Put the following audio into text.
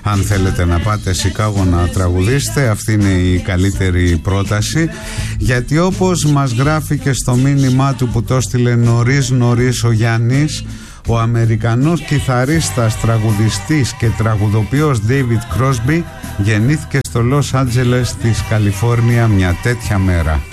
Αν θέλετε να πάτε Σικάγο να τραγουδήσετε, αυτή είναι η καλύτερη πρόταση, γιατί όπως μας γράφει και στο μήνυμά του που το έστειλε νωρίς ο Γιάννης, ο Αμερικανός κιθαρίστας, τραγουδιστής και τραγουδοποιός David Crosby γεννήθηκε στο Λος Άντζελες της Καλιφόρνια μια τέτοια μέρα.